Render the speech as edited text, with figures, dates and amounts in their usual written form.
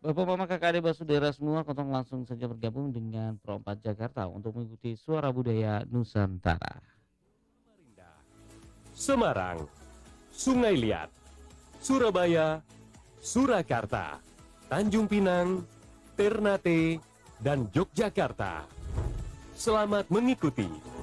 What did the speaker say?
Bapak, Mama, Kakak, adik, saudara semua, Kotong langsung saja bergabung dengan Pro 4 Jakarta untuk mengikuti Suara Budaya Nusantara. Semarang, Sungai Liat, Surabaya, Surakarta, Tanjung Pinang, Ternate, dan Yogyakarta. Selamat mengikuti.